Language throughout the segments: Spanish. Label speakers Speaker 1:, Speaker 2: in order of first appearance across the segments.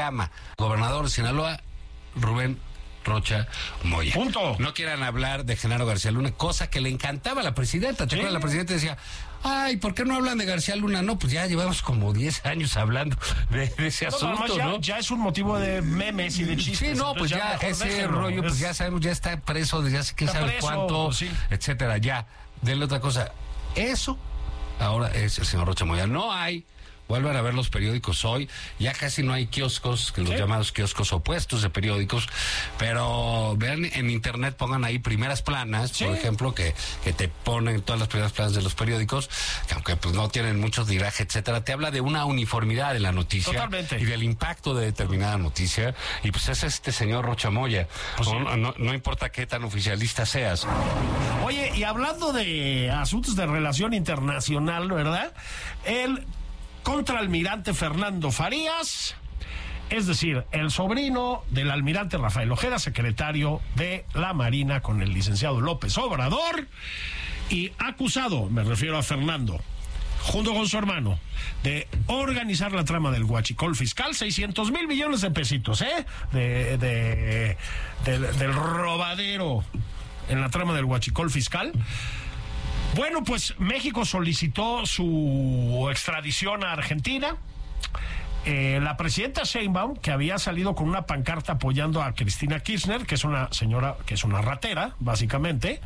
Speaker 1: llama gobernador de Sinaloa, Rubén Rocha Moya.
Speaker 2: Punto.
Speaker 1: No quieran hablar de Genaro García Luna, cosa que le encantaba a la presidenta. ¿Te acuerdas? La presidenta decía, ay, ¿por qué no hablan de García Luna? No, pues ya llevamos como 10 años hablando de ese asunto, ¿no?
Speaker 2: Ya es un motivo de memes y de chistes.
Speaker 1: Sí, no, pues ya ese rollo, pues ya sabemos, ya está preso desde hace quién sabe cuánto, sí, etcétera. Ya, denle otra cosa. Eso ahora es el señor Rocha Moya. No hay... Vuelvan a ver los periódicos hoy, ya casi no hay kioscos, los llamados kioscos opuestos de periódicos, pero vean en internet, pongan ahí primeras planas, por ejemplo, que te ponen todas las primeras planas de los periódicos, que aunque pues no tienen mucho tiraje, etcétera, te habla de una uniformidad de la noticia.
Speaker 2: Totalmente.
Speaker 1: Y del impacto de determinada noticia, y pues es este señor Rocha Moya, pues no importa qué tan oficialista seas.
Speaker 2: Oye, y hablando de asuntos de relación internacional, ¿verdad? El contraalmirante Fernando Farías, es decir, el sobrino del almirante Rafael Ojeda, secretario de la Marina con el licenciado López Obrador, y acusado, me refiero a Fernando, junto con su hermano, de organizar la trama del huachicol fiscal, 600,000 millones de pesitos, del robadero en la trama del huachicol fiscal. Bueno, pues México solicitó su extradición a Argentina. La presidenta Sheinbaum, que había salido con una pancarta apoyando a Cristina Kirchner, que es una señora, que es una ratera, básicamente,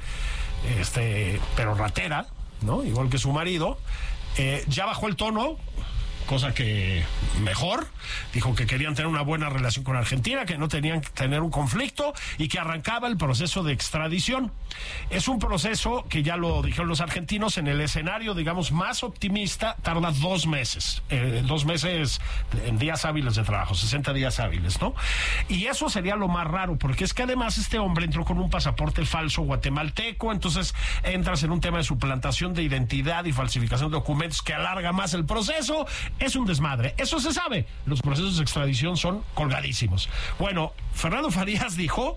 Speaker 2: pero ratera, ¿no? Igual que su marido, ya bajó el tono, cosa que mejor, dijo que querían tener una buena relación con Argentina, que no tenían que tener un conflicto y que arrancaba el proceso de extradición. Es un proceso que ya lo dijeron los argentinos, en el escenario, digamos, más optimista, tarda 2 meses, 2 meses en días hábiles de trabajo, 60 días hábiles, ¿no? Y eso sería lo más raro, porque es que además este hombre entró con un pasaporte falso guatemalteco, entonces entras en un tema de suplantación de identidad y falsificación de documentos que alarga más el proceso. Es un desmadre, eso se sabe. Los procesos de extradición son colgadísimos. Bueno, Fernando Farías dijo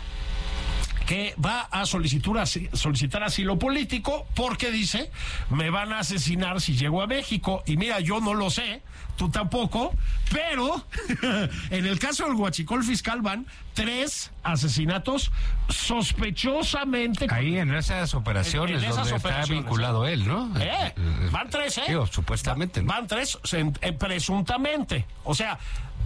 Speaker 2: que va a solicitar asilo político porque dice, me van a asesinar si llego a México. Y mira, yo no lo sé, tú tampoco, pero en el caso del huachicol fiscal van 3 asesinatos sospechosamente.
Speaker 1: Ahí en esas operaciones donde está vinculado él, ¿no?
Speaker 2: Van 3,
Speaker 1: supuestamente. ¿No?
Speaker 2: Van 3 presuntamente. O sea,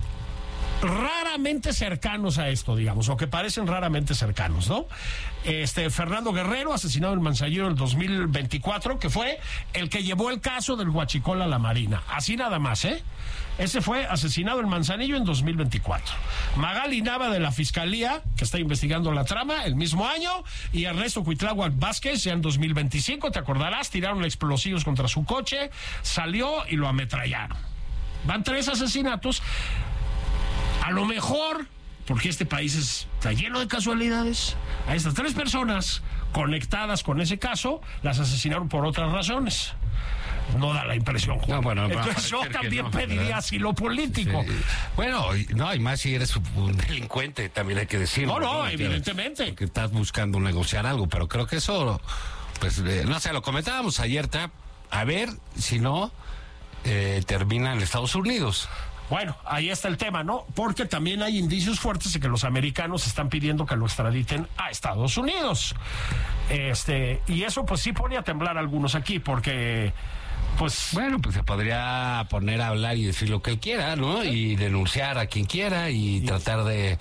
Speaker 2: raramente cercanos a esto, digamos, o que parecen raramente cercanos, ¿no? Fernando Guerrero, asesinado en Manzanillo en el 2024, que fue el que llevó el caso del huachicol a la Marina. Así nada más, Ese fue asesinado en Manzanillo en 2024. Magali Nava, de la Fiscalía, que está investigando la trama, el mismo año, y Ernesto Cuitláhuac Vázquez, ya en 2025, te acordarás, tiraron explosivos contra su coche, salió y lo ametrallaron. Van 3 asesinatos. A lo mejor, porque este país está lleno de casualidades, a estas 3 personas conectadas con ese caso, las asesinaron por otras razones. No da la impresión, Juan.
Speaker 1: No, bueno,
Speaker 2: entonces yo también pediría asilo político.
Speaker 1: Sí. Bueno, no, y más si eres un delincuente, también hay que decirlo.
Speaker 2: No, evidentemente.
Speaker 1: Que estás buscando negociar algo, pero creo que eso, pues, no sé, lo comentábamos ayer, a ver si no termina en Estados Unidos.
Speaker 2: Bueno, ahí está el tema, ¿no? Porque también hay indicios fuertes de que los americanos están pidiendo que lo extraditen a Estados Unidos. Y eso pues sí pone a temblar a algunos aquí, porque pues...
Speaker 1: Bueno, pues se podría poner a hablar y decir lo que él quiera, ¿no? Y denunciar a quien quiera y tratar de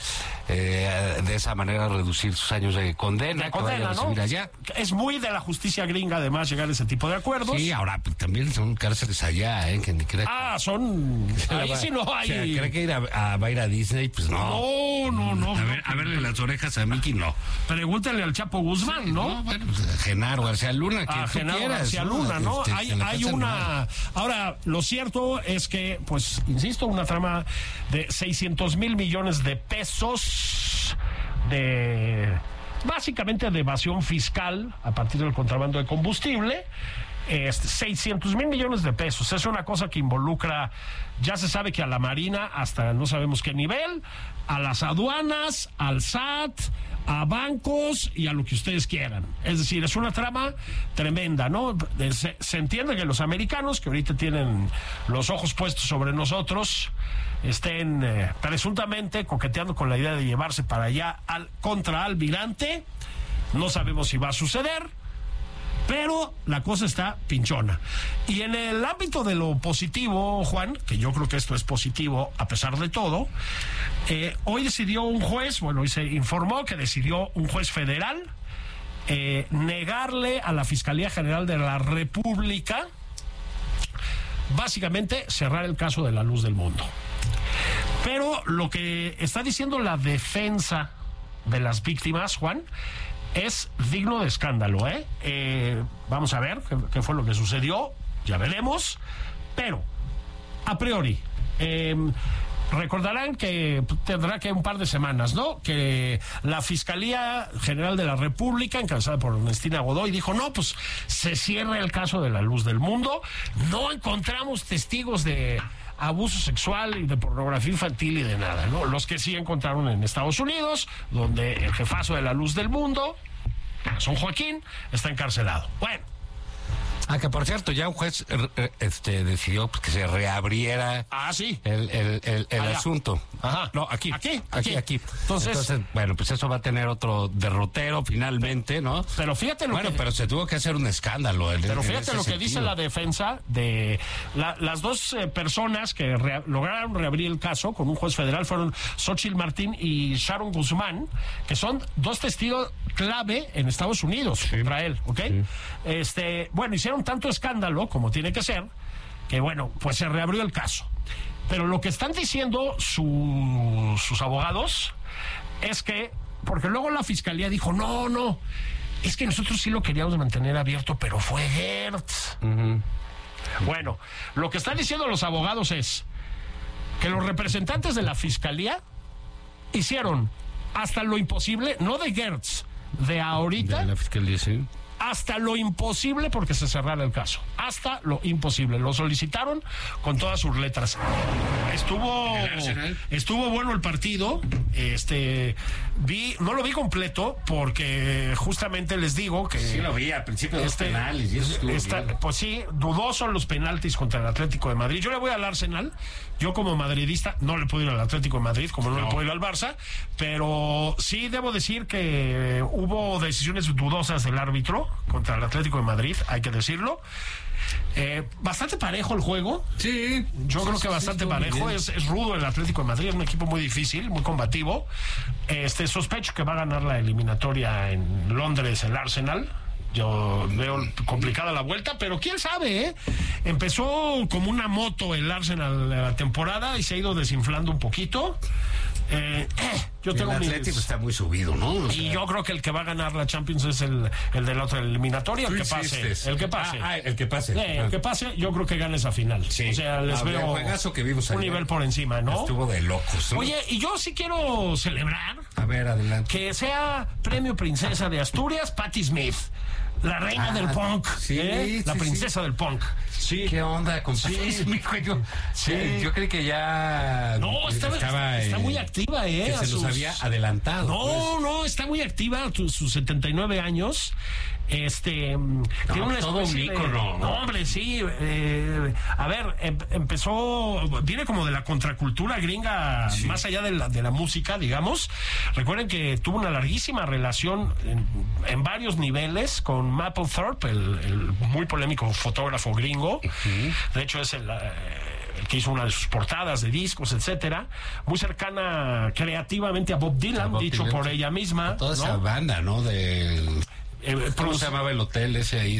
Speaker 1: esa manera reducir sus años de condena.
Speaker 2: De condena, ¿no?
Speaker 1: Allá.
Speaker 2: Es muy de la justicia gringa, además, llegar a ese tipo de acuerdos.
Speaker 1: Sí, ahora pues, también son cárceles allá, que ni cree.
Speaker 2: Son... Ahí sí no hay...
Speaker 1: O sea, ¿cree que va a ir a Disney? Pues no.
Speaker 2: No.
Speaker 1: A verle las orejas a Mickey, no.
Speaker 2: Pregúntale al Chapo Guzmán, sí, ¿no?
Speaker 1: Bueno, pues, Genaro García Luna, que
Speaker 2: Genaro
Speaker 1: quieras,
Speaker 2: García Luna, ¿no? Hay una... Ahora, lo cierto es que, pues, insisto, una trama de 600,000 millones de pesos básicamente de evasión fiscal a partir del contrabando de combustible. 600,000 millones de pesos. Es una cosa que involucra, ya se sabe que a la Marina, hasta no sabemos qué nivel, a las aduanas, al SAT, a bancos y a lo que ustedes quieran. Es decir, es una trama tremenda, ¿no? Se entiende que los americanos, que ahorita tienen los ojos puestos sobre nosotros, estén presuntamente coqueteando con la idea de llevarse para allá contra Almirante. No sabemos si va a suceder, pero la cosa está pinchona. Y en el ámbito de lo positivo, Juan, que yo creo que esto es positivo a pesar de todo, hoy decidió un juez, hoy se informó que decidió un juez federal negarle a la Fiscalía General de la República básicamente cerrar el caso de La Luz del Mundo. Pero lo que está diciendo la defensa de las víctimas, Juan, es digno de escándalo, vamos a ver qué fue lo que sucedió, ya veremos, pero a priori recordarán que tendrá que un par de semanas, ¿no? Que la Fiscalía General de la República, encabezada por Ernestina Godoy, dijo, no, pues se cierra el caso de La Luz del Mundo, no encontramos testigos de abuso sexual y de pornografía infantil y de nada, ¿no? Los que sí encontraron en Estados Unidos, donde el jefazo de La Luz del Mundo, Son Joaquín, está encarcelado. Bueno.
Speaker 1: Que por cierto, ya un juez decidió que se reabriera el asunto.
Speaker 2: Ajá.
Speaker 1: No, aquí.
Speaker 2: Entonces,
Speaker 1: bueno, pues eso va a tener otro derrotero finalmente, ¿no?
Speaker 2: Pero fíjate
Speaker 1: pero se tuvo que hacer un escándalo.
Speaker 2: Pero fíjate lo que dice la defensa de las dos personas que lograron reabrir el caso con un juez federal fueron Xochitl Martín y Sharon Guzmán, que son dos testigos clave en Estados Unidos contra él, ¿ok? Sí. Bueno, hicieron tanto escándalo como tiene que ser, que bueno, pues se reabrió el caso. Pero lo que están diciendo sus abogados es que, porque luego la fiscalía dijo, no, es que nosotros sí lo queríamos mantener abierto, pero fue Gertz. Uh-huh. Bueno, lo que están diciendo los abogados es que los representantes de la fiscalía hicieron hasta lo imposible, no de Gertz, de ahorita,
Speaker 1: de la fiscalía, sí,
Speaker 2: hasta lo imposible porque se cerrara el caso. Hasta lo imposible. Lo solicitaron con todas sus letras. Estuvo bueno el partido. No lo vi completo porque justamente les digo que...
Speaker 1: Sí lo vi al principio de los penales. Y eso
Speaker 2: pues sí, dudosos los penaltis contra el Atlético de Madrid. Yo le voy al Arsenal. Yo como madridista no le puedo ir al Atlético de Madrid, como no le puedo ir al Barça, pero sí debo decir que hubo decisiones dudosas del árbitro contra el Atlético de Madrid, hay que decirlo. Bastante parejo el juego.
Speaker 1: Sí.
Speaker 2: Yo creo que bastante parejo. Es rudo el Atlético de Madrid, es un equipo muy difícil, muy combativo. Sospecho que va a ganar la eliminatoria en Londres el Arsenal. Yo veo complicada la vuelta, pero quién sabe, Empezó como una moto el Arsenal de la temporada y se ha ido desinflando un poquito. Yo tengo
Speaker 1: el Atlético está muy subido, ¿no? O sea,
Speaker 2: y yo creo que el que va a ganar la Champions es el de la otra eliminatoria, el que pase.
Speaker 1: El que pase,
Speaker 2: yo creo que gana esa final.
Speaker 1: Sí.
Speaker 2: O sea, les veo
Speaker 1: el juegazo que vimos
Speaker 2: un nivel por encima, ¿no?
Speaker 1: Estuvo de locos, ¿no?
Speaker 2: Oye, y yo sí quiero celebrar.
Speaker 1: A ver, adelante.
Speaker 2: Que sea Premio Princesa de Asturias, Patti Smith. La reina del punk, la princesa del punk.
Speaker 1: Sí. ¿Qué onda con Patti Smith? Yo creo que ya...
Speaker 2: No, está muy activa,
Speaker 1: Que se los había adelantado.
Speaker 2: No, está muy activa a sus 79 años. Tiene
Speaker 1: todo un ícono.
Speaker 2: No, hombre, sí. A ver, empezó... Viene como de la contracultura gringa, más allá de la música, digamos. Recuerden que tuvo una larguísima relación en varios niveles con Mapplethorpe, el muy polémico fotógrafo gringo. Uh-huh. De hecho, es el que hizo una de sus portadas de discos, etcétera, muy cercana creativamente a Bob Dylan, por ella misma.
Speaker 1: Toda esa banda, ¿no? ¿Cómo se llamaba el hotel ese ahí?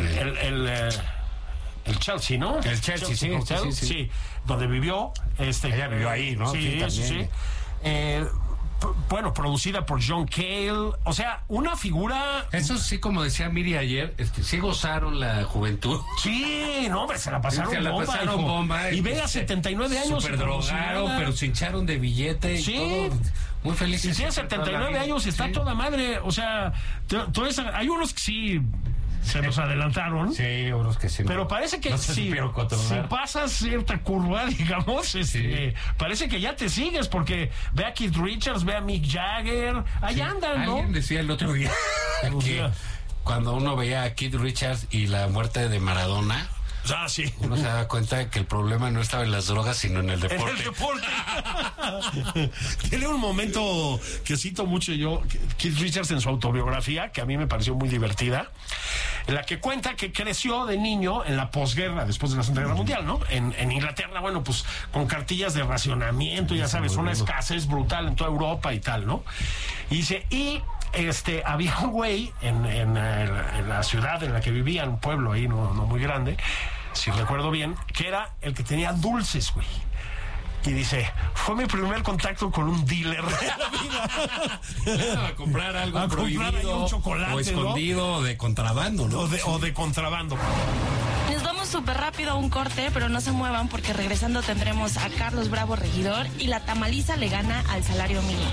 Speaker 2: El Chelsea, ¿no?
Speaker 1: El Chelsea,
Speaker 2: sí. Donde vivió.
Speaker 1: Ella vivió ahí, ¿no?
Speaker 2: Sí. Bueno, producida por John Cale, o sea, una figura...
Speaker 1: Eso sí, como decía Miri ayer, sí gozaron la juventud.
Speaker 2: Sí, no, hombre, se la pasaron bomba. Y ve a 79 años.
Speaker 1: Super drogaron, pero se hincharon de billete y todo. Muy felices.
Speaker 2: Y tiene 79 años y está toda madre, o sea, hay unos que sí se nos adelantaron.
Speaker 1: Sí, unos que sí.
Speaker 2: Pero parece que si pasas cierta curva, digamos, parece que ya te sigues, porque ve a Keith Richards, ve a Mick Jagger, ahí andan, ¿no?
Speaker 1: Alguien decía el otro día que cuando uno veía a Keith Richards y la muerte de Maradona,
Speaker 2: sí,
Speaker 1: uno se da cuenta de que el problema no estaba en las drogas, sino en el deporte.
Speaker 2: En el deporte. Tiene un momento que cito mucho yo, Keith Richards, en su autobiografía, que a mí me pareció muy divertida, en la que cuenta que creció de niño en la posguerra, después de la Segunda Guerra Mundial, ¿no? En Inglaterra, bueno, pues con cartillas de racionamiento, ya sabes, una escasez brutal en toda Europa y tal, ¿no? Y dice, había un güey en la ciudad en la que vivía, un pueblo ahí no muy grande, si recuerdo bien, que era el que tenía dulces, güey. Y dice, fue mi primer contacto con un dealer de la vida.
Speaker 1: A comprar algo prohibido,
Speaker 2: comprar un chocolate,
Speaker 1: o escondido, ¿no? O de contrabando, ¿no?
Speaker 2: O de contrabando.
Speaker 3: Nos vamos súper rápido a un corte, pero no se muevan, porque regresando tendremos a Carlos Bravo, regidor, y la tamaliza le gana al salario mínimo.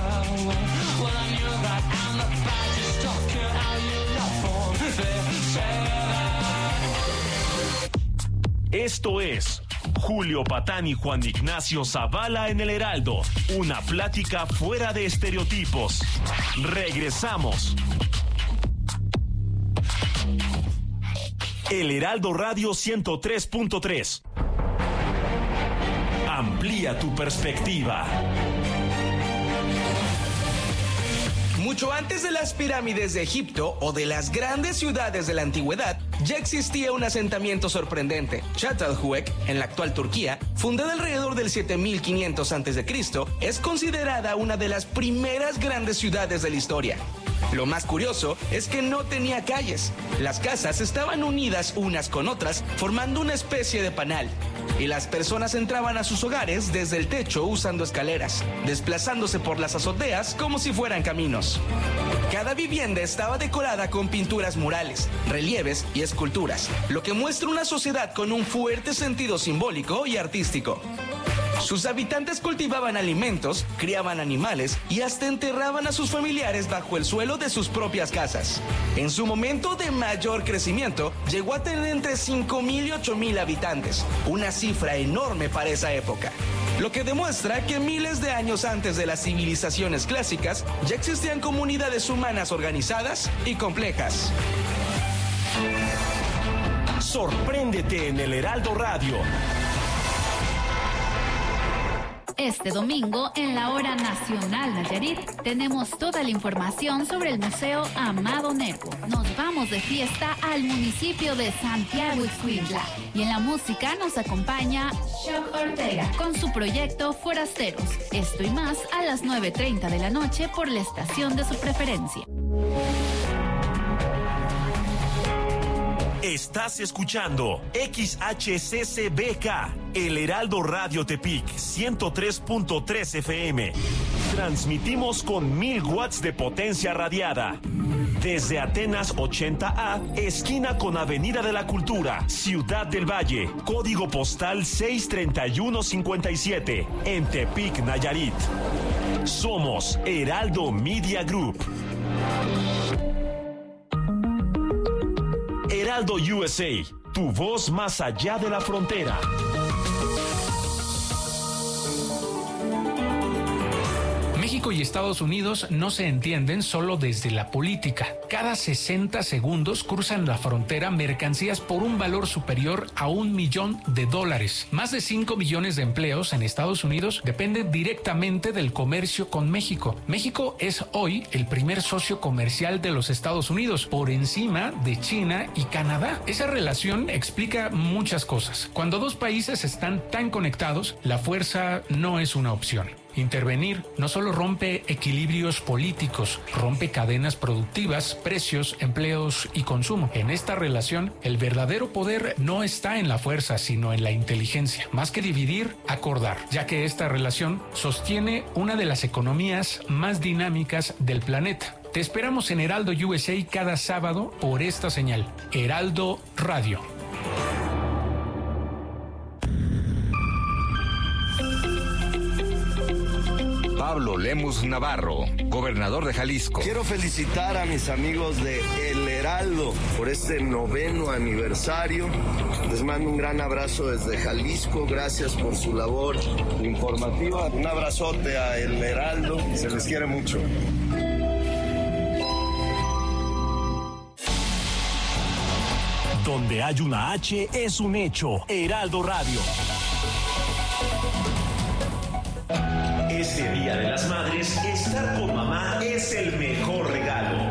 Speaker 4: Esto es Julio Patán y Juan Ignacio Zavala en el Heraldo. Una plática fuera de estereotipos. Regresamos. El Heraldo Radio 103.3. Amplía tu perspectiva.
Speaker 5: Mucho antes de las pirámides de Egipto o de las grandes ciudades de la antigüedad, ya existía un asentamiento sorprendente. Çatalhöyük, en la actual Turquía, fundada alrededor del 7500 a.C., es considerada una de las primeras grandes ciudades de la historia. Lo más curioso es que no tenía calles. Las casas estaban unidas unas con otras, formando una especie de panal. Y las personas entraban a sus hogares desde el techo usando escaleras, desplazándose por las azoteas como si fueran caminos. Cada vivienda estaba decorada con pinturas murales, relieves y esculturas, lo que muestra una sociedad con un fuerte sentido simbólico y artístico. Sus habitantes cultivaban alimentos, criaban animales y hasta enterraban a sus familiares bajo el suelo de sus propias casas. En su momento de mayor crecimiento, llegó a tener entre 5.000 y 8.000 habitantes, una cifra enorme para esa época. Lo que demuestra que miles de años antes de las civilizaciones clásicas, ya existían comunidades humanas organizadas y complejas.
Speaker 4: Sorpréndete en el Heraldo Radio.
Speaker 6: Este domingo, en la Hora Nacional Nayarit, tenemos toda la información sobre el Museo Amado Nervo. Nos vamos de fiesta al municipio de Santiago Ixcuintla. Y en la música nos acompaña Shock Ortega con su proyecto Forasteros. Esto y más a las 9:30 de la noche por la estación de su preferencia.
Speaker 4: Estás escuchando XHCCBK, El Heraldo Radio Tepic, 103.3 FM. Transmitimos con 1000 watts de potencia radiada. Desde Atenas 80A, esquina con Avenida de la Cultura, Ciudad del Valle, código postal 63157, en Tepic, Nayarit. Somos Heraldo Media Group. Heraldo USA, tu voz más allá de la frontera.
Speaker 7: México y Estados Unidos no se entienden solo desde la política. Cada 60 segundos cruzan la frontera mercancías por un valor superior a $1 millón. Más de 5 millones de empleos en Estados Unidos dependen directamente del comercio con México. México es hoy el primer socio comercial de los Estados Unidos, por encima de China y Canadá. Esa relación explica muchas cosas. Cuando dos países están tan conectados, la fuerza no es una opción. Intervenir no solo rompe equilibrios políticos, rompe cadenas productivas, precios, empleos y consumo. En esta relación, el verdadero poder no está en la fuerza, sino en la inteligencia. Más que dividir, acordar, ya que esta relación sostiene una de las economías más dinámicas del planeta. Te esperamos en Heraldo USA cada sábado por esta señal. Heraldo Radio.
Speaker 8: Pablo Lemus Navarro, gobernador de Jalisco.
Speaker 9: Quiero felicitar a mis amigos de El Heraldo por este 9º aniversario. Les mando un gran abrazo desde Jalisco. Gracias por su labor informativa. Un abrazote a El Heraldo. Se les quiere mucho.
Speaker 4: Donde hay una H es un hecho. Heraldo Radio. Este Día de las Madres, estar con mamá es el mejor regalo.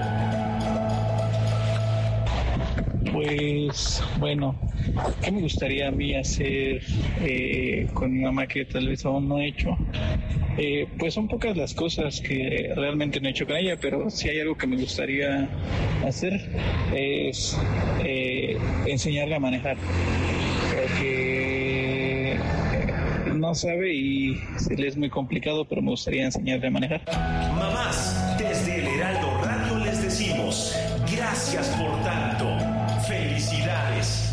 Speaker 10: Pues bueno, ¿qué me gustaría a mí hacer con mi mamá que tal vez aún no he hecho? Pues son pocas las cosas que realmente no he hecho con ella, pero si hay algo que me gustaría hacer es enseñarle a manejar, porque no sabe y se le es muy complicado, pero me gustaría enseñarle a manejar.
Speaker 4: Mamás, desde el Heraldo Radio les decimos gracias por tanto. Felicidades.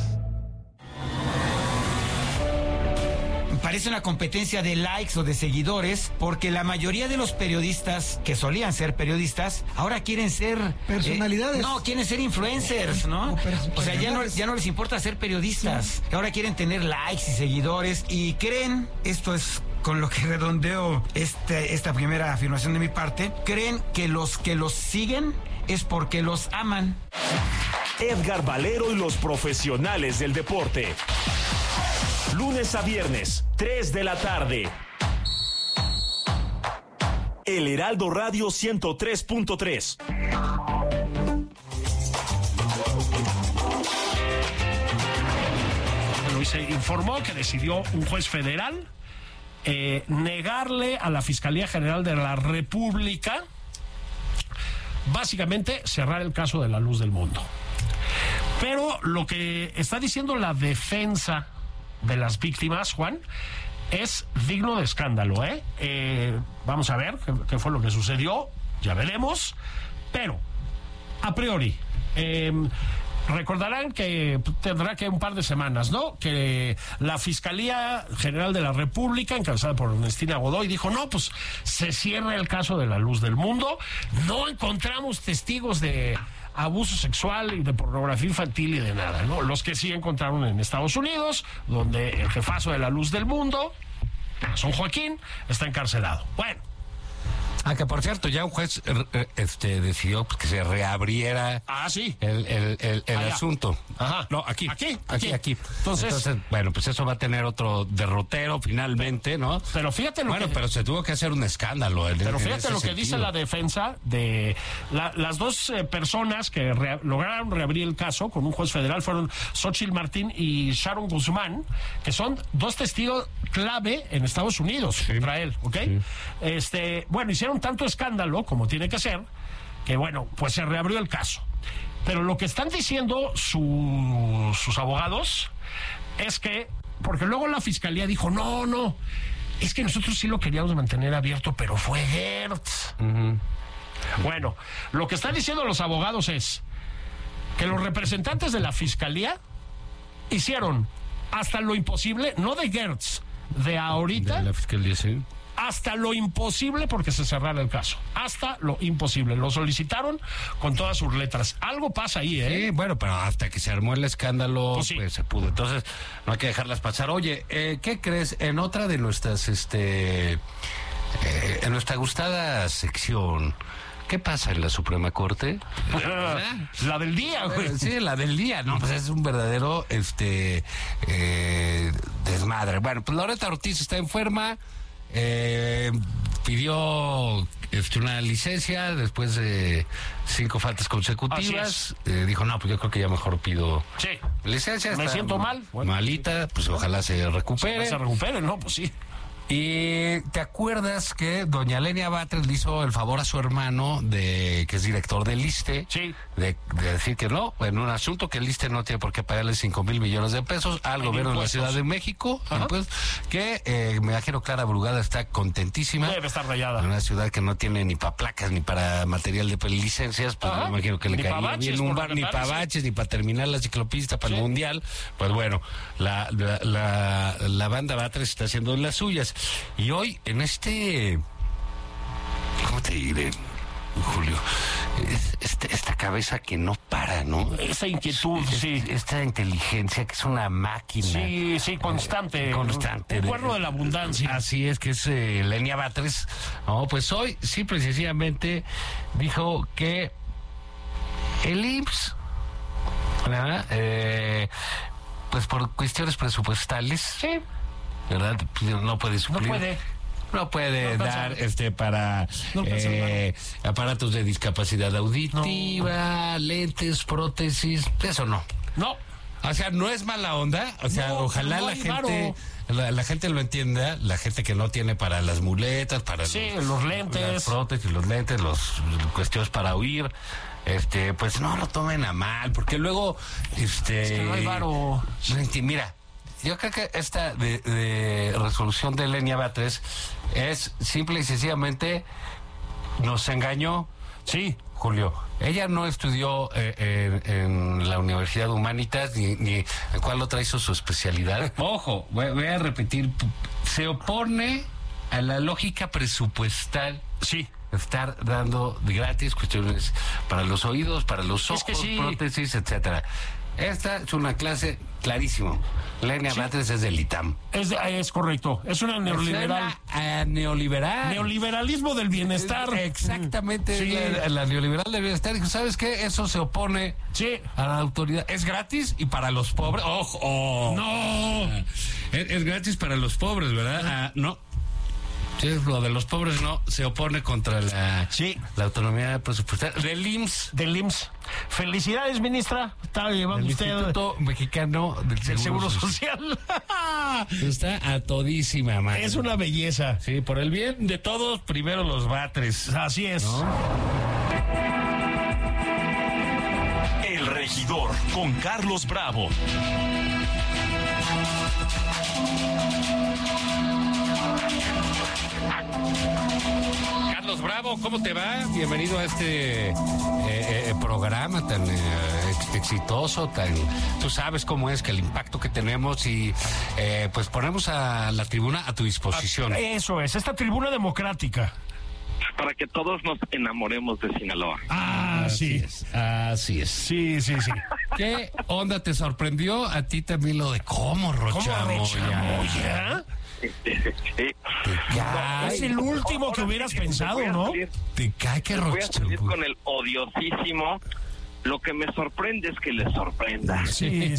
Speaker 11: Parece una competencia de likes o de seguidores, porque la mayoría de los periodistas que solían ser periodistas ahora quieren ser
Speaker 12: personalidades.
Speaker 11: Quieren ser influencers, ¿no? O sea, ya no les importa ser periodistas. Sí. Ahora quieren tener likes y seguidores y creen, esto es con lo que redondeo esta primera afirmación de mi parte, creen que los siguen es porque los aman.
Speaker 4: Edgar Valero y los profesionales del deporte. Lunes a viernes, 3 de la tarde. El Heraldo Radio 103.3.
Speaker 2: Luis se informó que decidió un juez federal negarle a la Fiscalía General de la República básicamente cerrar el caso de La Luz del Mundo. Pero lo que está diciendo la defensa de las víctimas, Juan, es digno de escándalo, vamos a ver qué fue lo que sucedió, ya veremos, pero a priori recordarán que tendrá que un par de semanas, ¿no? Que la Fiscalía General de la República, encabezada por Ernestina Godoy, dijo, no, pues se cierra el caso de La Luz del Mundo, no encontramos testigos de abuso sexual y de pornografía infantil y de nada, ¿no? Los que sí encontraron en Estados Unidos, donde el jefazo de La Luz del Mundo, Son Joaquín, está encarcelado. Bueno.
Speaker 1: Que por cierto, ya un juez decidió que se reabriera el asunto.
Speaker 2: Ajá.
Speaker 1: No, aquí.
Speaker 2: Entonces,
Speaker 1: bueno, pues eso va a tener otro derrotero finalmente, ¿no?
Speaker 2: Pero fíjate
Speaker 1: pero se tuvo que hacer un escándalo.
Speaker 2: Pero fíjate lo que dice la defensa de las dos personas que lograron reabrir el caso con un juez federal fueron Xochitl Martín y Sharon Guzmán, que son dos testigos clave en Estados Unidos contra él, ¿ok? Sí. Bueno, hicieron tanto escándalo como tiene que ser, que bueno, pues se reabrió el caso. Pero lo que están diciendo sus abogados es que, porque luego la fiscalía dijo, no, es que nosotros sí lo queríamos mantener abierto, pero fue Gertz. Uh-huh. Bueno, lo que están diciendo los abogados es que los representantes de la fiscalía hicieron hasta lo imposible, no de Gertz, de ahorita,
Speaker 1: de la fiscalía, sí,
Speaker 2: hasta lo imposible porque se cerrara el caso. Hasta lo imposible. Lo solicitaron con todas sus letras. Algo pasa ahí, ¿eh?
Speaker 1: Sí, bueno, pero hasta que se armó el escándalo,
Speaker 2: pues, sí,
Speaker 1: pues se pudo. Entonces, no hay que dejarlas pasar. Oye, ¿qué crees? En otra de nuestras, en nuestra gustada sección, ¿qué pasa en la Suprema Corte?
Speaker 2: La del día, güey.
Speaker 1: Sí, la del día. No, pues es un verdadero desmadre. Bueno, pues Loretta Ortiz está enferma. Pidió una licencia después de 5 faltas consecutivas. Dijo, no, pues yo creo que ya mejor pido licencia.
Speaker 2: Me siento mal.
Speaker 1: Malita, pues ojalá se recupere.
Speaker 2: Se recupere, ¿no? Pues sí.
Speaker 1: Y te acuerdas que doña Lenia Batres le hizo el favor a su hermano, que es director del ISSSTE,
Speaker 2: sí,
Speaker 1: de decir que no, en un asunto que el ISSSTE no tiene por qué pagarle 5,000 millones de pesos al gobierno de la Ciudad de México, pues, que me imagino Clara Brugada está contentísima.
Speaker 2: Debe estar rayada.
Speaker 1: En una ciudad que no tiene ni para placas ni para material de licencias, pues me imagino que le caería bien un bar, ni para baches, ni para terminar la ciclopista para el Mundial. Pues bueno, la banda Batres está haciendo las suyas. Y hoy, en este te diré, Julio? Esta cabeza que no para, ¿no?
Speaker 2: Esa inquietud, sí.
Speaker 1: Esta inteligencia que es una máquina.
Speaker 2: Sí, constante.
Speaker 1: Constante.
Speaker 2: El cuerno de la abundancia.
Speaker 1: Así es, que es Lenia Batres. No, pues hoy, simple y sencillamente, dijo que el IMSS, ¿verdad? Pues por cuestiones presupuestales.
Speaker 2: Sí.
Speaker 1: ¿Verdad? No puede suplir. No puede dar para aparatos de discapacidad auditiva, lentes, prótesis, eso no.
Speaker 2: No.
Speaker 1: O sea, no es mala onda, o sea, ojalá la gente lo entienda, la gente que no tiene para las muletas, para
Speaker 2: los lentes,
Speaker 1: las prótesis, los lentes, cuestiones para oír. Pues no lo tomen a mal, porque luego
Speaker 2: es que no hay varo.
Speaker 1: Mira, yo creo que esta de resolución de Lenia Batres es simple y sencillamente nos engañó.
Speaker 2: Sí,
Speaker 1: Julio. Ella no estudió en la Universidad Humanitas ni en cuál otra hizo su especialidad. Ojo, voy a repetir, se opone a la lógica presupuestal.
Speaker 2: Sí.
Speaker 1: Estar dando de gratis cuestiones para los oídos, para los ojos, prótesis, etcétera. Esta es una clase clarísimo. Lenia Batres es del ITAM.
Speaker 2: Es correcto. Es una neoliberal.
Speaker 1: Neoliberal.
Speaker 2: Neoliberalismo del bienestar.
Speaker 1: Exactamente. Sí. La neoliberal del bienestar. ¿Sabes qué? Eso se opone a la autoridad. Es gratis y para los pobres. ¡Ojo!
Speaker 2: ¡No!
Speaker 1: Es gratis para los pobres, ¿verdad? No. Sí, lo de los pobres no, se opone contra la autonomía presupuestaria del IMSS.
Speaker 2: Del IMSS. Felicidades, ministra. Está llevando
Speaker 1: el
Speaker 2: usted
Speaker 1: Instituto Mexicano del Seguro
Speaker 2: Social.
Speaker 1: Está a todísima, man.
Speaker 2: Es una belleza.
Speaker 1: Sí, por el bien de todos, primero los Batres.
Speaker 2: Así es.
Speaker 1: ¿No?
Speaker 4: El Regidor con Carlos Bravo.
Speaker 1: Carlos Bravo, ¿cómo te va? Bienvenido a este programa tan exitoso, tú sabes cómo es, que el impacto que tenemos y pues ponemos a la tribuna a tu disposición.
Speaker 2: Eso es, esta tribuna democrática.
Speaker 12: Para que todos nos enamoremos de Sinaloa.
Speaker 1: Así es.
Speaker 2: Sí.
Speaker 1: ¿Qué onda te sorprendió a ti también lo de cómo Rochamoya?
Speaker 2: Es el último que hubieras pensado, ¿no?
Speaker 1: Te cae que Rochamoya.
Speaker 12: Voy a salir con el odiosísimo. Lo que me sorprende es que les sorprenda.
Speaker 2: Sí.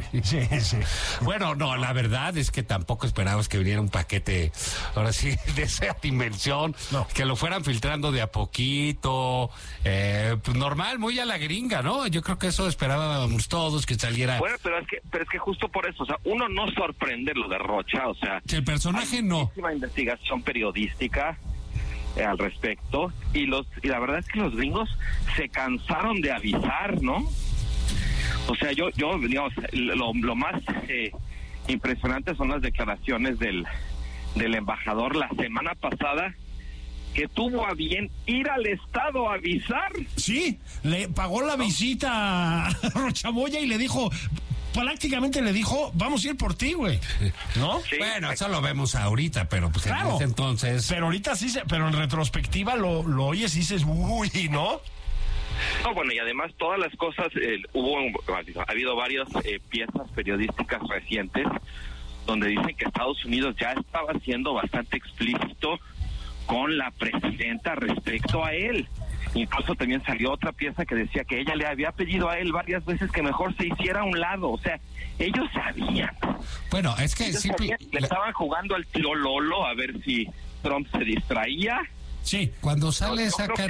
Speaker 1: Bueno, no, la verdad es que tampoco esperábamos que viniera un paquete, ahora sí, de esa dimensión, que lo fueran filtrando de a poquito, pues normal, muy a la gringa, ¿no? Yo creo que eso esperábamos todos, que saliera.
Speaker 12: Bueno, pero es que justo por eso, o sea, uno no sorprende lo de Rocha, o sea.
Speaker 1: El personaje no.
Speaker 12: Muchísima investigación periodística al respecto y la verdad es que los gringos se cansaron de avisar, ¿no? O sea, yo digamos, lo más impresionante son las declaraciones del embajador la semana pasada, que tuvo a bien ir al estado a avisar.
Speaker 2: Sí, le pagó la visita a Rochamoya y le dijo, prácticamente le dijo, vamos a ir por ti, güey, ¿no?
Speaker 1: Sí. Bueno, eso lo vemos ahorita, pero pues claro, en ese entonces.
Speaker 2: Pero ahorita sí, pero en retrospectiva lo oyes y dices, uy, ¿no?
Speaker 12: No, bueno, y además todas las cosas, ha habido varias piezas periodísticas recientes donde dicen que Estados Unidos ya estaba siendo bastante explícito con la presidenta respecto a él. Incluso también salió otra pieza que decía que ella le había pedido a él varias veces que mejor se hiciera a un lado. O sea, ellos sabían.
Speaker 1: Bueno, es que
Speaker 12: le estaban jugando al tiro Lolo a ver si Trump se distraía.
Speaker 1: Sí, cuando sale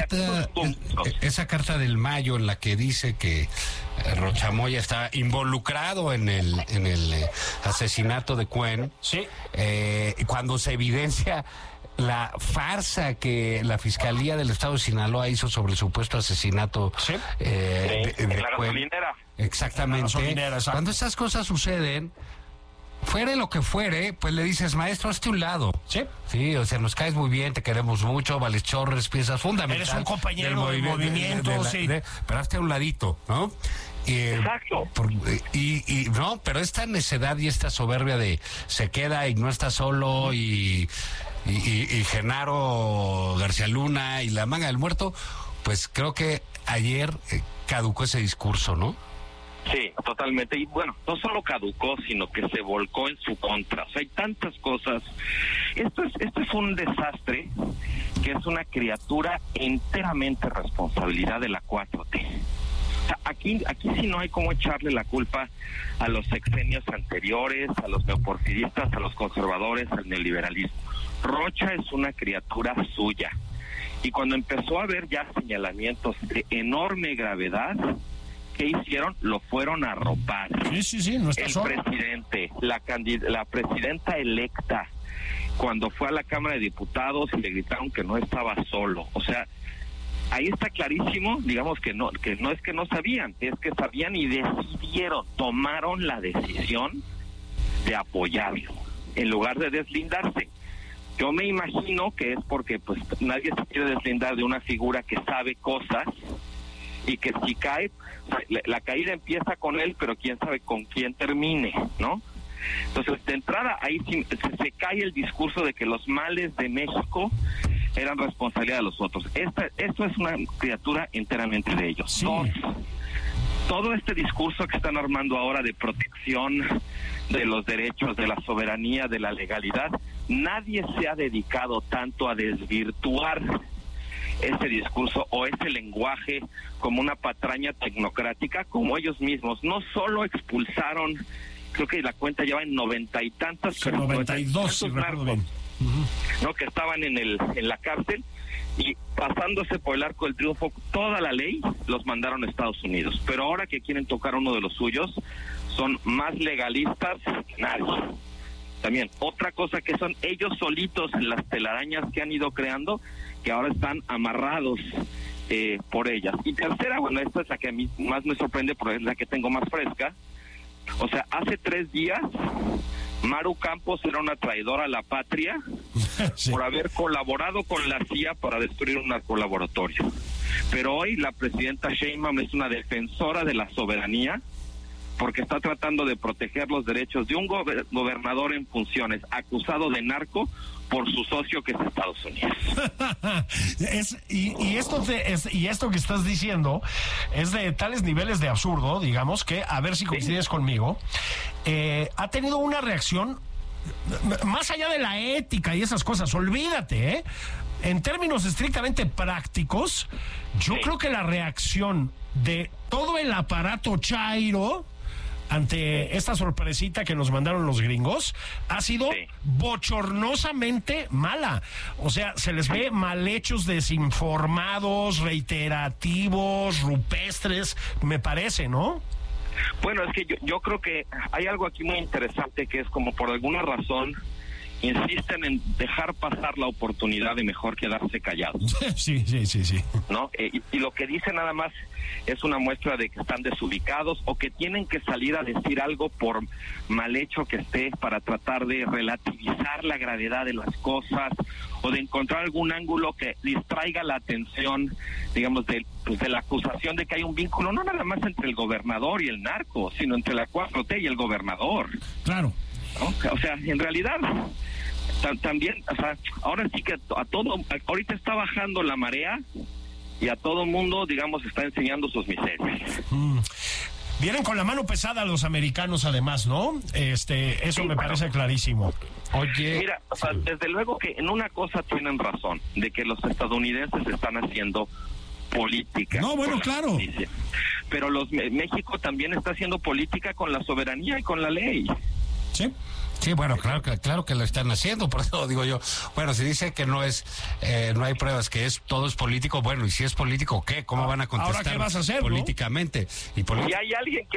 Speaker 1: esa carta del mayo en la que dice que Rochamoya está involucrado en el asesinato de Cuen, cuando se evidencia la farsa que la Fiscalía del Estado de Sinaloa hizo sobre el supuesto asesinato
Speaker 12: de la gasolinera.
Speaker 1: Exactamente. Cuando estas cosas suceden, fuere lo que fuere, pues le dices, maestro, hazte un lado. Sí, o sea, nos caes muy bien, te queremos mucho, vales chorres, piezas fundamentales.
Speaker 2: Eres un compañero del movimiento,
Speaker 1: pero hazte a un ladito, ¿no?
Speaker 12: Exacto.
Speaker 1: No, pero esta necedad y esta soberbia de se queda y no está solo y y Genaro García Luna y la manga del muerto, pues creo que ayer caducó ese discurso, ¿no?
Speaker 12: Sí, totalmente. Y bueno, no solo caducó, sino que se volcó en su contra. O sea, hay tantas cosas. Esto es un desastre que es una criatura enteramente responsabilidad de la 4T. O sea, aquí sí no hay cómo echarle la culpa a los sexenios anteriores, a los neoporfiristas, a los conservadores, al neoliberalismo. Rocha es una criatura suya. Y cuando empezó a haber ya señalamientos de enorme gravedad, ¿qué hicieron? Lo fueron a arropar.
Speaker 2: Sí, no está
Speaker 12: el
Speaker 2: solo.
Speaker 12: Presidente, la presidenta electa, cuando fue a la Cámara de Diputados y le gritaron que no estaba solo. O sea, ahí está clarísimo, digamos que no es que no sabían, es que sabían y tomaron la decisión de apoyarlo, en lugar de deslindarse. Yo me imagino que es porque pues nadie se quiere deslindar de una figura que sabe cosas y que si cae, la caída empieza con él, pero quién sabe con quién termine, ¿no? Entonces, de entrada, ahí sí, se cae el discurso de que los males de México eran responsabilidad de los otros. Esto es una criatura enteramente de ellos.
Speaker 2: Sí.
Speaker 12: Dos, todo este discurso que están armando ahora de protección de los derechos, de la soberanía, de la legalidad, nadie se ha dedicado tanto a desvirtuar ese discurso o ese lenguaje como una patraña tecnocrática como ellos mismos. No solo expulsaron, creo que la cuenta lleva en 90 y tantas personas,
Speaker 2: 92, si recuerdo bien,
Speaker 12: ¿no? Que estaban en la cárcel, y pasándose por el arco del triunfo toda la ley, los mandaron a Estados Unidos. Pero ahora que quieren tocar uno de los suyos, son más legalistas que nadie. También, otra cosa que son ellos solitos en las telarañas que han ido creando, que ahora están amarrados por ellas. Y tercera, bueno, esta es la que a mí más me sorprende porque es la que tengo más fresca. O sea, hace 3 días, Maru Campos era una traidora a la patria sí, por haber colaborado con la CIA para destruir un narcolaboratorio. Pero hoy la presidenta Sheinbaum es una defensora de la soberanía porque está tratando de proteger los derechos de un gobernador en funciones acusado de narco por su socio que es Estados Unidos.
Speaker 2: y esto que estás diciendo es de tales niveles de absurdo, digamos, que, a ver si coincides conmigo, ha tenido una reacción más allá de la ética y esas cosas, olvídate, en términos estrictamente prácticos, yo creo que la reacción de todo el aparato chairo ante esta sorpresita que nos mandaron los gringos ha sido bochornosamente mala. O sea, se les ve mal hechos, desinformados, reiterativos, rupestres, me parece, ¿no?
Speaker 12: Bueno, es que yo creo que hay algo aquí muy interesante, que es como por alguna razón insisten en dejar pasar la oportunidad de mejor quedarse callados.
Speaker 2: Sí.
Speaker 12: ¿No? Y lo que dice nada más es una muestra de que están desubicados o que tienen que salir a decir algo por mal hecho que esté para tratar de relativizar la gravedad de las cosas o de encontrar algún ángulo que distraiga la atención, digamos, de la acusación de que hay un vínculo no nada más entre el gobernador y el narco, sino entre la 4T y el gobernador.
Speaker 2: Claro.
Speaker 12: ¿No? O sea, en realidad también, o sea, ahora sí que ahorita está bajando la marea y a todo mundo, digamos, está enseñando sus miserias.
Speaker 2: Vienen con la mano pesada los americanos, además, ¿no? Eso me parece clarísimo.
Speaker 12: Oye, mira, o sea, desde luego que en una cosa tienen razón, de que los estadounidenses están haciendo política.
Speaker 2: No, bueno, claro.
Speaker 12: Pero México también está haciendo política con la soberanía y con la ley.
Speaker 1: Sí, bueno, claro que lo están haciendo, por eso digo yo. Bueno, si dice que no hay pruebas, que todo es político, bueno, y si es político, ¿qué? ¿Cómo van a contestar?
Speaker 2: ¿Ahora qué vas a hacer,
Speaker 1: políticamente?
Speaker 12: ¿no? Y hay alguien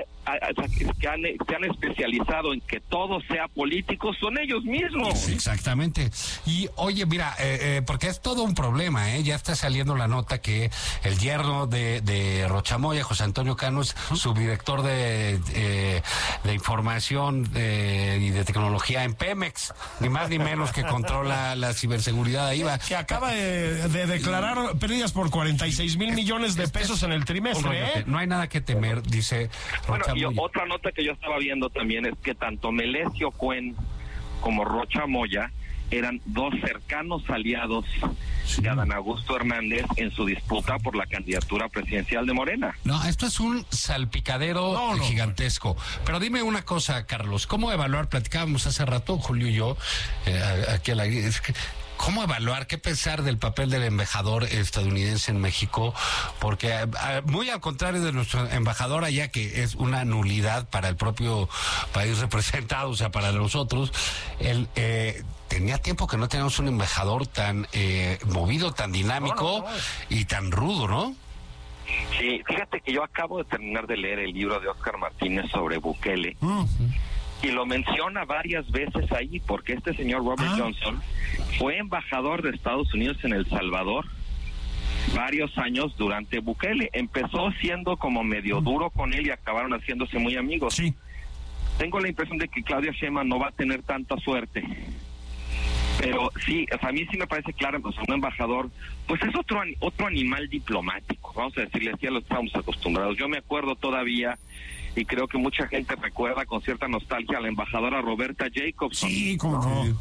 Speaker 12: que han especializado en que todo sea político, son ellos mismos.
Speaker 1: Sí, exactamente. Y oye, mira, porque es todo un problema, ya está saliendo la nota que el yerno de Rochamoya, José Antonio Cano, es subdirector de información y de tecnología en Pemex, ni más ni menos, que controla la ciberseguridad ahí va.
Speaker 2: Que acaba de declarar pérdidas por 46,000 millones de pesos en el trimestre.
Speaker 1: No hay nada que temer, dice Rochamoya.
Speaker 12: Y otra nota que yo estaba viendo también es que tanto Melesio Cuen como Rocha Moya eran dos cercanos aliados de Adán Augusto Hernández en su disputa por la candidatura presidencial de Morena.
Speaker 1: No, esto es un salpicadero gigantesco. Pero dime una cosa, Carlos, ¿cómo evaluar? Platicábamos hace rato, Julio y yo, aquí a la... ¿Cómo evaluar, qué pensar del papel del embajador estadounidense en México? Porque muy al contrario de nuestro embajador allá, que es una nulidad para el propio país representado, o sea, para nosotros, él tenía tiempo que no teníamos un embajador tan movido, tan dinámico y tan rudo, ¿no?
Speaker 12: Sí, fíjate que yo acabo de terminar de leer el libro de Óscar Martínez sobre Bukele. Y lo menciona varias veces ahí, porque este señor Robert Johnson fue embajador de Estados Unidos en El Salvador varios años durante Bukele. Empezó siendo como medio duro con él y acabaron haciéndose muy amigos. Sí. Tengo la impresión de que Claudia Sheinbaum no va a tener tanta suerte. Pero sí, o sea, a mí sí me parece claro, pues un embajador, pues es otro animal diplomático, vamos a decirle así, a lo que estamos acostumbrados. Yo me acuerdo todavía, y creo que mucha gente recuerda con cierta nostalgia a la embajadora Roberta Jacobson.
Speaker 2: Sí, como no.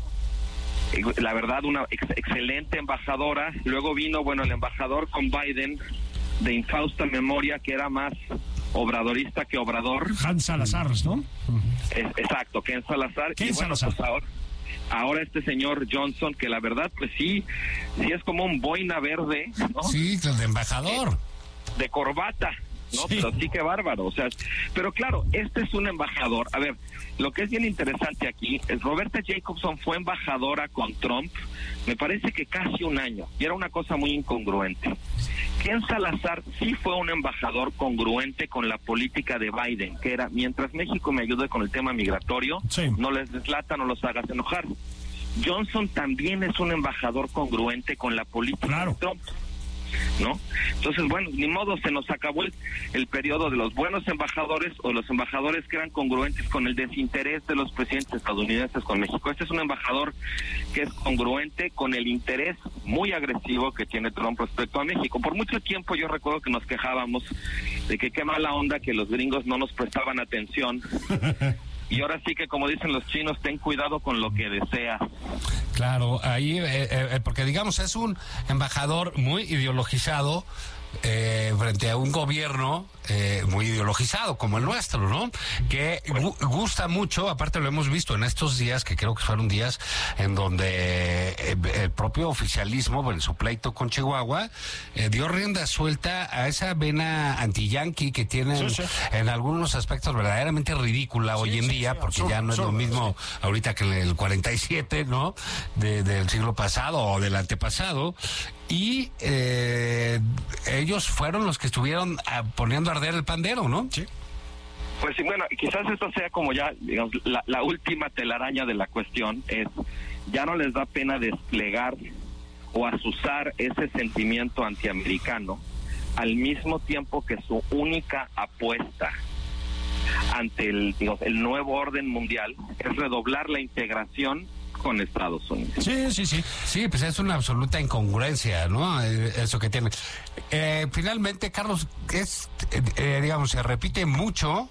Speaker 12: La verdad, una excelente embajadora. Luego vino, el embajador con Biden, de infausta memoria, que era más obradorista que obrador.
Speaker 2: Ken Salazar, ¿no?
Speaker 12: Exacto, Ken Salazar.
Speaker 2: Ken Salazar.
Speaker 12: Pues ahora este señor Johnson, que la verdad, pues sí es como un boina verde, ¿no?
Speaker 1: Sí, de embajador.
Speaker 12: De corbata. ¿no? Sí. Pero sí que bárbaro, o sea, pero claro, este es un embajador. A ver, lo que es bien interesante aquí es Roberta Jacobson fue embajadora con Trump, me parece que casi un año, y era una cosa muy incongruente. Ken Salazar sí fue un embajador congruente con la política de Biden, que era, mientras México me ayude con el tema migratorio, no les deslata, no los hagas enojar. Johnson también es un embajador congruente con la política de Trump, ¿no? Entonces, ni modo, se nos acabó el periodo de los buenos embajadores o los embajadores que eran congruentes con el desinterés de los presidentes estadounidenses con México. Este es un embajador que es congruente con el interés muy agresivo que tiene Trump respecto a México. Por mucho tiempo yo recuerdo que nos quejábamos de que qué mala onda que los gringos no nos prestaban atención. Y ahora sí que, como dicen los chinos, ten cuidado con lo que deseas.
Speaker 1: Claro, ahí, porque digamos, es un embajador muy ideologizado frente a un gobierno muy ideologizado como el nuestro, ¿no? Que gusta mucho, aparte lo hemos visto en estos días, que creo que fueron días en donde el propio oficialismo, en su pleito con Chihuahua, dio rienda suelta a esa vena anti-yanqui que tienen en algunos aspectos verdaderamente ridícula hoy en día, porque ya no es lo mismo ahorita que en el 47, ¿no? Del siglo pasado o del antepasado. Y ellos fueron los que estuvieron poniendo a arder el pandero, ¿no? Sí.
Speaker 12: Pues sí, quizás esto sea como ya, digamos, la última telaraña de la cuestión es, ya no les da pena desplegar o azuzar ese sentimiento antiamericano al mismo tiempo que su única apuesta ante el nuevo orden mundial es redoblar la integración con Estados Unidos.
Speaker 1: Sí, pues es una absoluta incongruencia, ¿no? Eso que tiene. Finalmente, Carlos, digamos, se repite mucho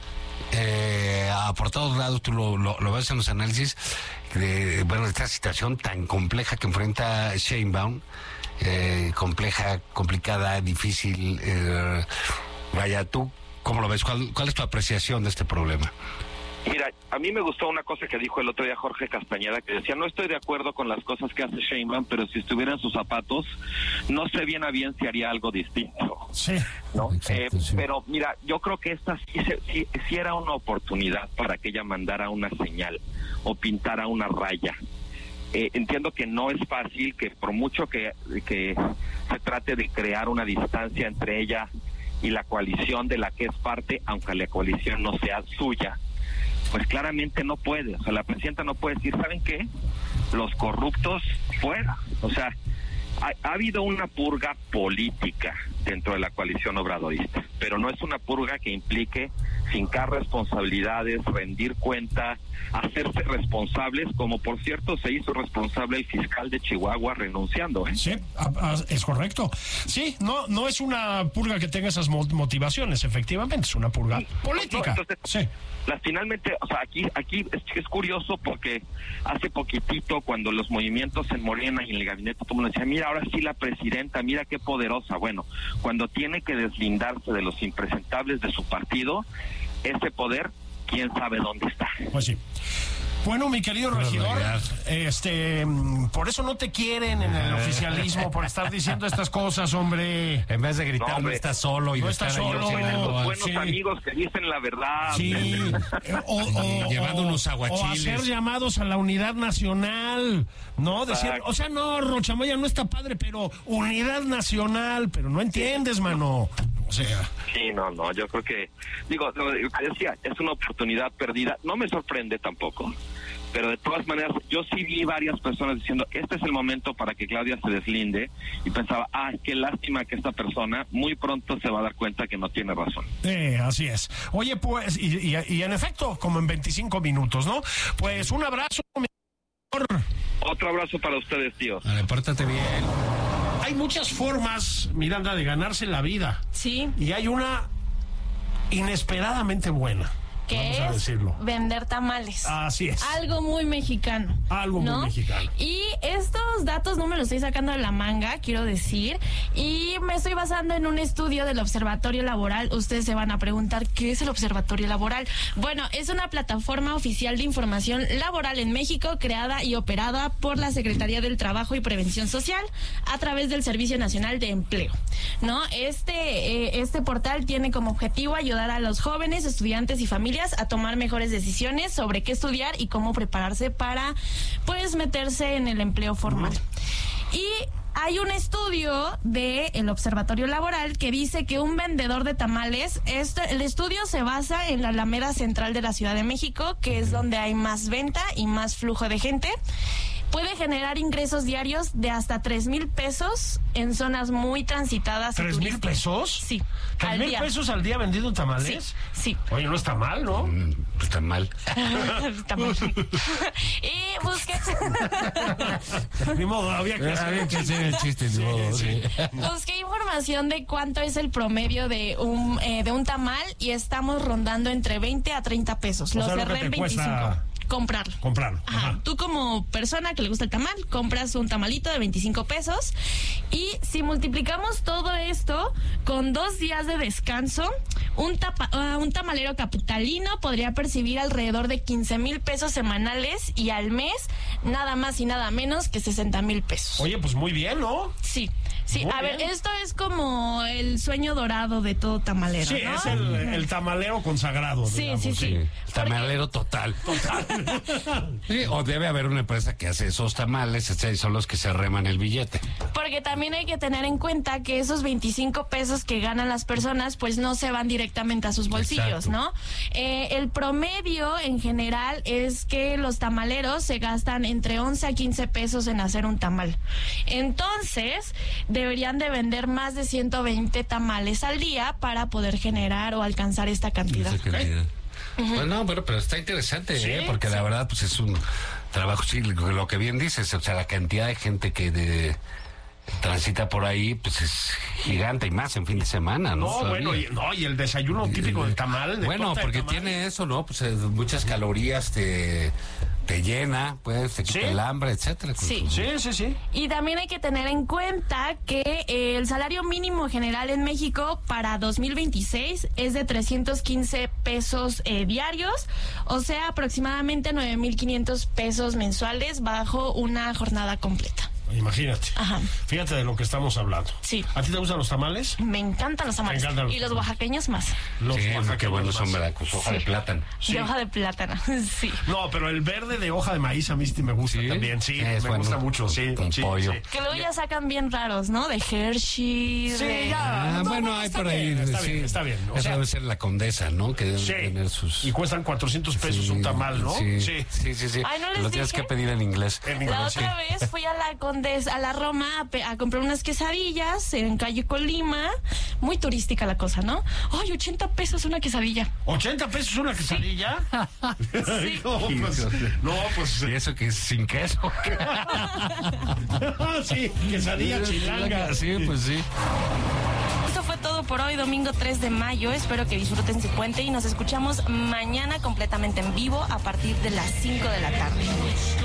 Speaker 1: por todos lados, tú lo ves en los análisis de, esta situación tan compleja que enfrenta Sheinbaum, compleja, complicada, difícil. Vaya, ¿tú cómo lo ves? ¿Cuál es tu apreciación de este problema?
Speaker 12: Mira, a mí me gustó una cosa que dijo el otro día Jorge Castañeda, que decía, no estoy de acuerdo con las cosas que hace Sheinbaum, pero si estuviera en sus zapatos, no sé bien a bien si haría algo distinto. Sí. ¿No? Exacto, sí. Pero mira, yo creo que esta sí era una oportunidad para que ella mandara una señal o pintara una raya. Entiendo que no es fácil, que por mucho que se trate de crear una distancia entre ella y la coalición de la que es parte, aunque la coalición no sea suya, pues claramente no puede. O sea, la presidenta no puede decir, ¿saben qué? Los corruptos fuera. O sea, ha habido una purga política dentro de la coalición obradorista, pero no es una purga que implique fincar responsabilidades, rendir cuenta, hacerse responsables, como por cierto se hizo responsable el fiscal de Chihuahua renunciando.
Speaker 2: Sí, es correcto. Sí, no es una purga que tenga esas motivaciones, efectivamente, es una purga política.
Speaker 12: Entonces, sí. Finalmente, o sea, aquí es curioso porque hace poquitito cuando los movimientos en Morena y en el gabinete todo el mundo decía, mira, ahora sí la presidenta, mira qué poderosa. Bueno, cuando tiene que deslindarse de los impresentables de su partido, ese poder, quién sabe dónde está.
Speaker 2: Pues sí. Bueno, mi querido regidor, por eso no te quieren en el oficialismo, por estar diciendo estas cosas, hombre.
Speaker 1: En vez de gritar, no estás solo y
Speaker 2: no
Speaker 1: de
Speaker 2: estás
Speaker 1: estar
Speaker 2: solo.
Speaker 12: Los buenos amigos que dicen la verdad.
Speaker 2: Sí.
Speaker 1: Llevando unos aguachiles.
Speaker 2: O hacer llamados a la unidad nacional, ¿no? Decir, o sea, no, Rochamoya no está padre, pero unidad nacional, pero no entiendes, mano. O sea.
Speaker 12: Sí, no, yo creo que, lo que decía, es una oportunidad perdida. No me sorprende tampoco. Pero de todas maneras, yo sí vi varias personas diciendo, este es el momento para que Claudia se deslinde, y pensaba, qué lástima que esta persona muy pronto se va a dar cuenta que no tiene razón.
Speaker 2: Así es. Oye, pues, y en efecto, como en 25 minutos, ¿no? Pues un abrazo, mi amor.
Speaker 12: Otro abrazo para ustedes, tíos.
Speaker 1: Vale, pórtate bien.
Speaker 2: Hay muchas formas, Miranda, de ganarse la vida.
Speaker 3: Sí.
Speaker 2: Y hay una inesperadamente buena.
Speaker 3: Que es vender tamales.
Speaker 2: Así es.
Speaker 3: Algo muy mexicano.
Speaker 2: Muy mexicano.
Speaker 3: Y estos datos no me los estoy sacando de la manga, quiero decir, y me estoy basando en un estudio del Observatorio Laboral. Ustedes se van a preguntar, ¿qué es el Observatorio Laboral? Bueno, es una plataforma oficial de información laboral en México, creada y operada por la Secretaría del Trabajo y Prevención Social a través del Servicio Nacional de Empleo, ¿no? Este portal tiene como objetivo ayudar a los jóvenes, estudiantes y familias a tomar mejores decisiones sobre qué estudiar y cómo prepararse para, pues, meterse en el empleo formal. Y hay un estudio del Observatorio Laboral que dice que un vendedor de tamales, el estudio se basa en la Alameda Central de la Ciudad de México, que es donde hay más venta y más flujo de gente, puede generar ingresos diarios de hasta 3,000 pesos en zonas muy transitadas.
Speaker 2: ¿3,000 pesos?
Speaker 3: Sí.
Speaker 2: ¿3,000 pesos al día vendiendo tamales?
Speaker 3: Sí.
Speaker 2: Oye, no está mal, ¿no?
Speaker 1: Está mal.
Speaker 3: Está mal. Y busqué.
Speaker 2: Ni modo, había que
Speaker 1: hacer el chiste, ni modo. Sí.
Speaker 3: Busqué información de cuánto es el promedio de un tamal y estamos rondando entre 20 a 30 pesos. Lo cerré en 25. Comprarlo. Ajá. Tú como persona que le gusta el tamal, compras un tamalito de 25 pesos y si multiplicamos todo esto con 2 días de descanso, un tamalero capitalino podría percibir alrededor de 15,000 pesos semanales y al mes nada más y nada menos que 60,000 pesos.
Speaker 2: Oye, pues muy bien, ¿no?
Speaker 3: Sí. A ver, esto es como el sueño dorado de todo tamalero,
Speaker 2: sí, ¿no? Es el tamalero consagrado.
Speaker 3: Sí.
Speaker 1: El tamalero total. Sí, o debe haber una empresa que hace esos tamales, y son los que se reman el billete.
Speaker 3: Porque también hay que tener en cuenta que esos 25 pesos que ganan las personas, pues no se van directamente a sus bolsillos, exacto, ¿no? El promedio en general es que los tamaleros se gastan entre 11 a 15 pesos en hacer un tamal. Entonces, deberían de vender más de 120 tamales al día para poder generar o alcanzar esta cantidad.
Speaker 1: Pues no, pero está interesante, ¿sí? Porque la verdad, pues es un trabajo, sí, lo que bien dices, o sea, la cantidad de gente que transita por ahí, pues es gigante, y más en fin de semana, ¿no?
Speaker 2: Bueno, y el desayuno típico del tamal.
Speaker 1: Bueno, porque tiene eso, ¿no? Pues muchas calorías, te llena, pues te quita el hambre, etcétera.
Speaker 3: Sí. Y también hay que tener en cuenta que el salario mínimo general en México para 2026 es de 315 pesos diarios, o sea, aproximadamente 9,500 pesos mensuales bajo una jornada completa.
Speaker 2: Imagínate. Ajá. Fíjate de lo que estamos hablando.
Speaker 3: Sí.
Speaker 2: ¿A ti te gustan los tamales?
Speaker 3: Me encantan los tamales. Y los oaxaqueños más.
Speaker 1: Qué buenos son, ¿verdad? Con hoja de plátano.
Speaker 3: Sí. De hoja de plátano, sí.
Speaker 2: No, pero el verde de hoja de maíz a mí sí me gusta también. Sí, me gusta mucho.
Speaker 1: Con pollo.
Speaker 3: Que luego ya sacan bien raros, ¿no? De Hershey.
Speaker 2: Sí, ya.
Speaker 1: Bueno, hay por ahí.
Speaker 2: Está bien.
Speaker 1: Esa debe ser la Condesa, ¿no? Que deben tener sus...
Speaker 2: Y cuestan 400 pesos un tamal, ¿no?
Speaker 1: Sí.
Speaker 3: Ay, no les
Speaker 1: lo tienes que pedir en inglés.
Speaker 3: La otra vez fui a la Condesa Hernández a la Roma a comprar unas quesadillas en calle Colima. Muy turística la cosa, ¿no? ¡Ay, 80 pesos una quesadilla!
Speaker 2: ¿80 pesos una quesadilla?
Speaker 3: Sí.
Speaker 1: Pues ¿y eso que es sin queso?
Speaker 2: Sí, quesadilla chilanga.
Speaker 1: Sí, pues sí.
Speaker 3: Eso fue todo por hoy, domingo 3 de mayo. Espero que disfruten su puente y nos escuchamos mañana completamente en vivo a partir de las 5 de la tarde.